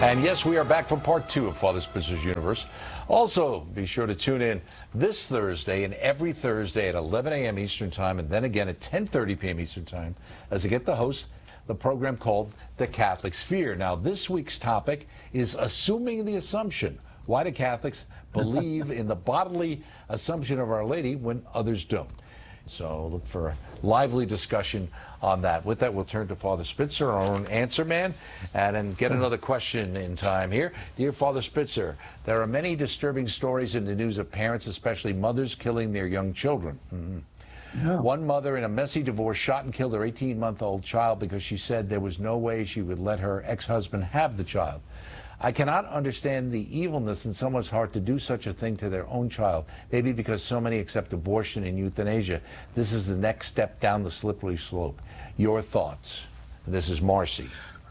And yes, we are back for part 2 of Father Spitzer's Universe. Also, be sure to tune in this Thursday and every Thursday at 11 a.m. Eastern Time, and then again at 10:30 p.m. Eastern Time, as I get to host the program called The Catholic Sphere. Now, this week's topic is assuming the assumption. Why do Catholics believe in the bodily assumption of Our Lady when others don't? So look for a lively discussion on that. With that, we'll turn to Father Spitzer, our own answer man, and then get another question in time here. Dear Father Spitzer, there are many disturbing stories in the news of parents, especially mothers, killing their young children. One mother in a messy divorce shot and killed her 18-month-old child because she said there was no way she would let her ex-husband have the child. I cannot understand the evilness in someone's heart to do such a thing to their own child. Maybe because so many accept abortion and euthanasia. This is the next step down the slippery slope. Your thoughts? This is Marcy.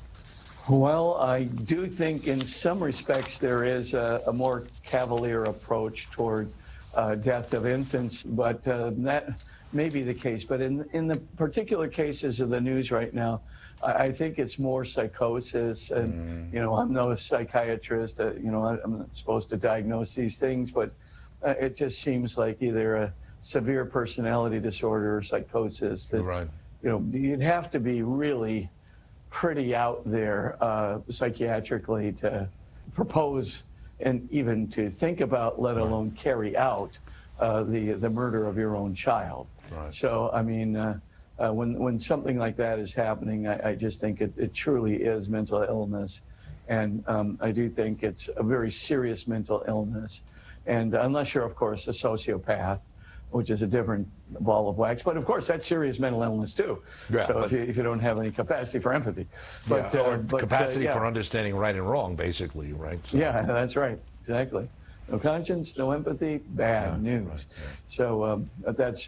Well, I do think in some respects there is a more cavalier approach toward death of infants, but that may be the case. But in the particular cases of the news right now, I think it's more psychosis, and I'm no psychiatrist. I'm not supposed to diagnose these things, but it just seems like either a severe personality disorder or psychosis. That, right. You'd have to be really pretty out there psychiatrically to propose and even to think about, let alone carry out the murder of your own child. Right. So, I mean. When something like that is happening, I just think it truly is mental illness. And I do think it's a very serious mental illness. And unless you're, of course, a sociopath, which is a different ball of wax. But, of course, that's serious mental illness, too. Yeah, so if you don't have any capacity for empathy. But, or capacity for understanding right and wrong, basically, right? So. Yeah, that's right. Exactly. No conscience, no empathy, bad news. Right. So that's...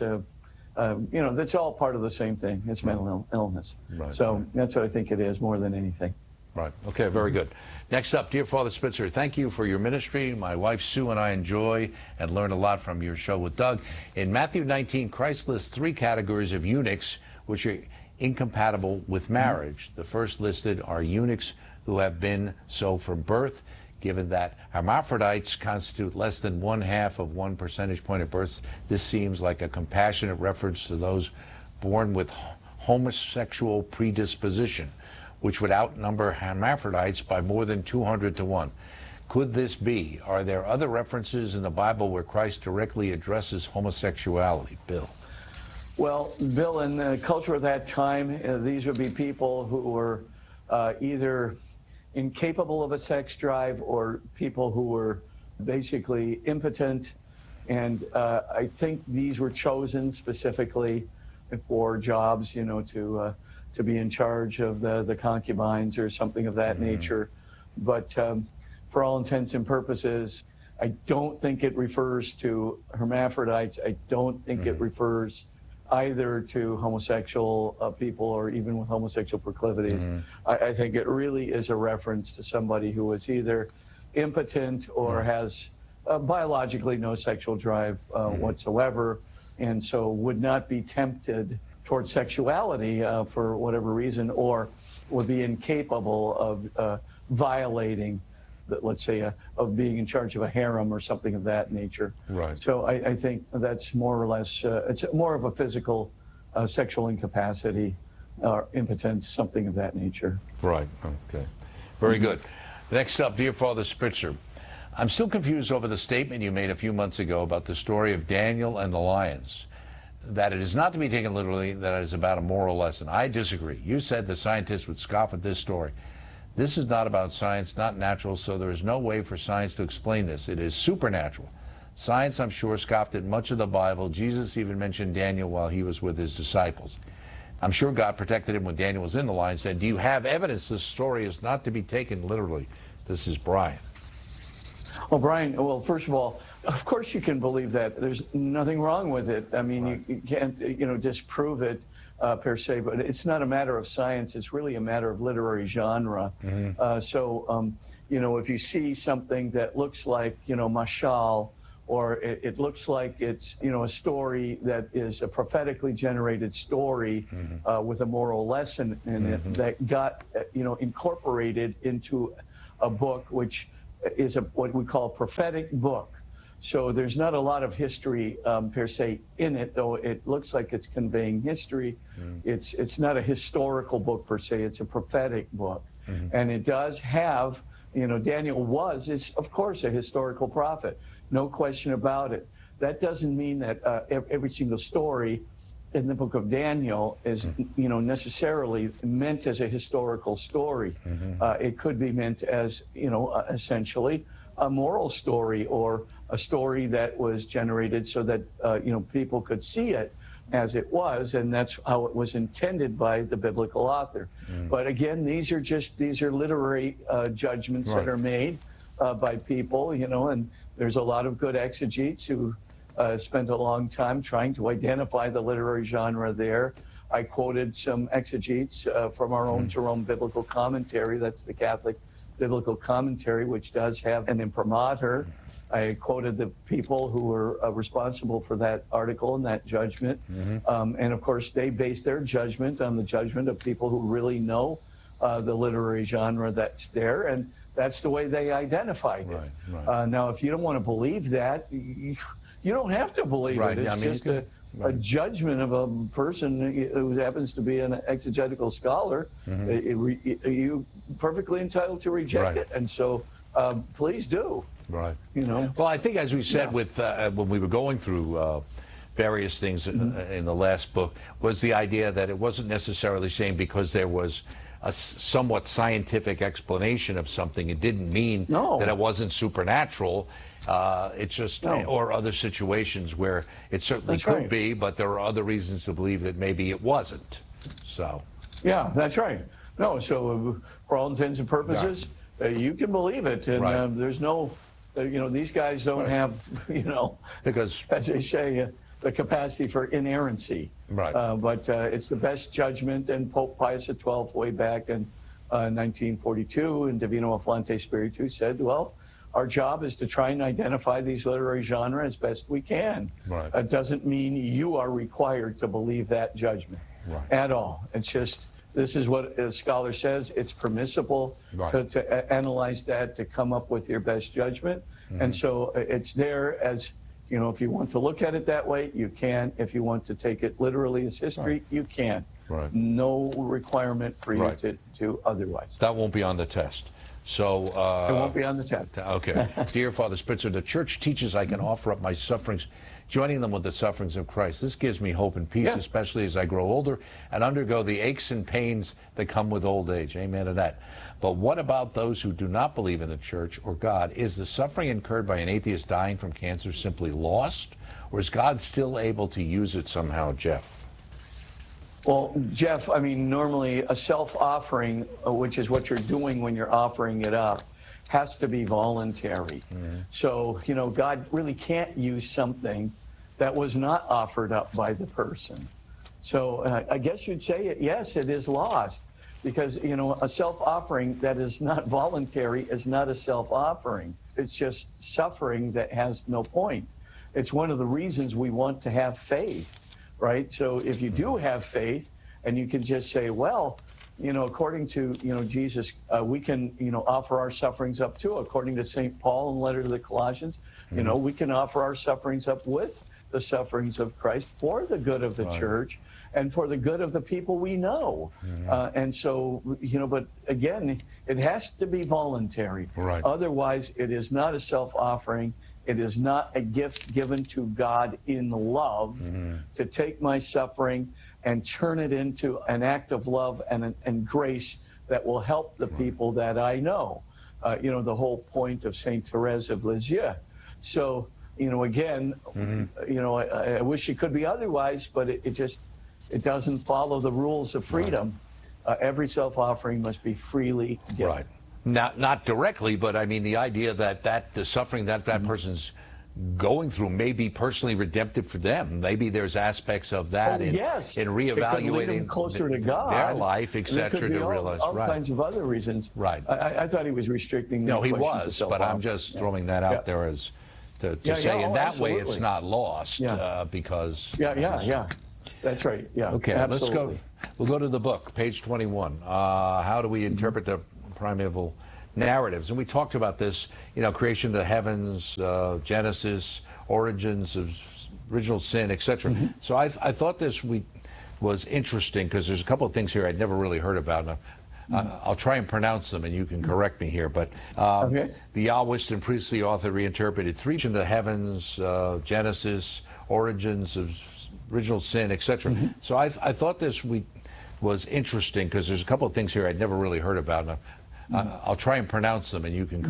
that's all part of the same thing. It's mental illness. Right, so that's what I think it is more than anything. Right. Okay, very good. Next up, dear Father Spitzer, thank you for your ministry. My wife Sue and I enjoy and learn a lot from your show with Doug. In Matthew 19, Christ lists 3 categories of eunuchs which are incompatible with marriage. The first listed are eunuchs who have been so from birth. Given that hermaphrodites constitute less than 1/2 of 1 percentage point of births, this seems like a compassionate reference to those born with homosexual predisposition, which would outnumber hermaphrodites by more than 200 to 1. Could this be? Are there other references in the Bible where Christ directly addresses homosexuality? Bill. Well, Bill, in the culture of that time, these would be people who were either incapable of a sex drive or people who were basically impotent. And I think these were chosen specifically for jobs, to be in charge of the concubines or something of that nature. But for all intents and purposes, I don't think it refers to hermaphrodites. I don't think it refers either to homosexual people or even with homosexual proclivities. I think it really is a reference to somebody who is either impotent or has biologically no sexual drive whatsoever, and so would not be tempted towards sexuality for whatever reason, or would be incapable of violating, let's say, of being in charge of a harem or something of that nature. Right. So I think that's more or less, it's more of a physical sexual incapacity or impotence, something of that nature. Right. Okay. Very good. Next up, dear Father Spitzer, I'm still confused over the statement you made a few months ago about the story of Daniel and the lions, that it is not to be taken literally, that it is about a moral lesson. I disagree. You said the scientists would scoff at this story. This is not about science, not natural, so there is no way for science to explain this. It is supernatural. Science, I'm sure, scoffed at much of the Bible. Jesus even mentioned Daniel while he was with his disciples. I'm sure God protected him when Daniel was in the lion's den. Do you have evidence this story is not to be taken literally? This is Brian. Well, Brian, first of all, of course you can believe that. There's nothing wrong with it. I mean, you can't, disprove it per se, but it's not a matter of science. It's really a matter of literary genre. So, if you see something that looks like, mashal, or it looks like it's, a story that is a prophetically generated story with a moral lesson in it that got, incorporated into a book which is what we call a prophetic book. So there's not a lot of history per se in it, though it looks like it's conveying history. It's not a historical book per se, it's a prophetic book. And it does have, Daniel is of course a historical prophet, no question about it. That doesn't mean that every single story in the book of Daniel is, necessarily meant as a historical story. It could be meant as, essentially a moral story, or a story that was generated so that, people could see it as it was, and that's how it was intended by the biblical author. But again, these are literary judgments that are made by people, and there's a lot of good exegetes who spent a long time trying to identify the literary genre there. I quoted some exegetes from our own Jerome Biblical Commentary. That's the Catholic Biblical Commentary, which does have an imprimatur. I quoted the people who were responsible for that article and that judgment. And of course, they base their judgment on the judgment of people who really know the literary genre that's there. And that's the way they identified it. Right. Now, if you don't want to believe that, you don't have to believe it. It's just a judgment of a person who happens to be an exegetical scholar. You're perfectly entitled to reject it. And so please do. Right. Well, I think, as we said with when we were going through various things in the last book, was the idea that it wasn't necessarily saying because there was a somewhat scientific explanation of something, it didn't mean that it wasn't supernatural. It's just, or other situations where it certainly could be, but there are other reasons to believe that maybe it wasn't. So. Yeah, that's right. No, so for all intents and purposes, you can believe it, and there's no, these guys don't have, because, as they say, the capacity for inerrancy. Right. But it's the best judgment, and Pope Pius XII, way back in 1942, in Divino Afflante Spiritu, said, well, our job is to try and identify these literary genres as best we can. Right. It doesn't mean you are required to believe that judgment at all. It's just, this is what a scholar says. It's permissible to analyze that, to come up with your best judgment. And so it's there as, if you want to look at it that way, you can. If you want to take it literally as history, you can. Right. No requirement for you to do otherwise. That won't be on the test. So it won't be on the test. Okay. Dear Father Spitzer, the Church teaches I can offer up my sufferings, joining them with the sufferings of Christ. This gives me hope and peace, especially as I grow older and undergo the aches and pains that come with old age. Amen to that. But what about those who do not believe in the Church or God? Is the suffering incurred by an atheist dying from cancer simply lost, or is God still able to use it somehow, Jeff? Well, Jeff, I mean, normally a self-offering, which is what you're doing when you're offering it up, has to be voluntary. So, God really can't use something that was not offered up by the person. So I guess you'd say, yes, it is lost, because, a self-offering that is not voluntary is not a self-offering. It's just suffering that has no point. It's one of the reasons we want to have faith. Right? So if you do have faith, and you can just say, well, according to, Jesus, we can, offer our sufferings up too. According to St. Paul in the letter to the Colossians, we can offer our sufferings up with the sufferings of Christ for the good of the church and for the good of the people we know. And so, but again, it has to be voluntary. Right. Otherwise, it is not a self-offering. It is not a gift given to God in love to take my suffering and turn it into an act of love and grace that will help the people that I know. The whole point of Saint Therese of Lisieux. So, again, I wish it could be otherwise, but it doesn't follow the rules of freedom. Every self-offering must be freely given. Right. Not directly, but I mean the idea that the suffering that person's going through may be personally redemptive for them. Maybe there's aspects of that in reevaluating closer to God, their life, etc. to realize all kinds of other reasons. Right. I thought he was restricting. No, he was, but I'm just throwing that out there as to say in that way it's not lost because. Yeah. That's right. Yeah. Okay. Absolutely. Let's go. We'll go to the book, page 21. How do we interpret the primeval narratives. And we talked about this, creation of the heavens, Genesis, origins of original sin, etc. So I thought this week was interesting because there's a couple of things here I'd never really heard about. I'll try and pronounce them, and you can correct me here. But the Alwiston Priestley author reinterpreted three of the heavens, Genesis, origins of original sin, etc. So I thought this week was interesting because there's a couple of things here I'd never really heard about. I'll try and pronounce them, and you can